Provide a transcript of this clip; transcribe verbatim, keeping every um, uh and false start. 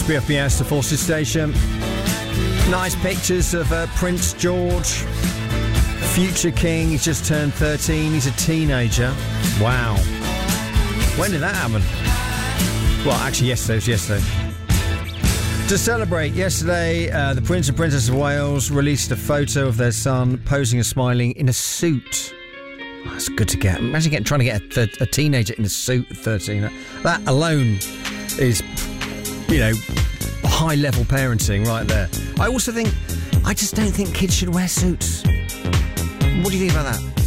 B F B S, the Forces Station. Nice pictures of uh, Prince George, future king. He's just turned thirteen. He's a teenager. Wow. When did that happen? Well, actually, yesterday was yesterday. To celebrate, yesterday, uh, the Prince and Princess of Wales released a photo of their son posing and smiling in a suit. Oh, that's good to get. Imagine getting, trying to get a, th- a teenager in a suit at thirteen. That alone is, you know, high-level parenting right there. I also think, I just don't think kids should wear suits. What do you think about that?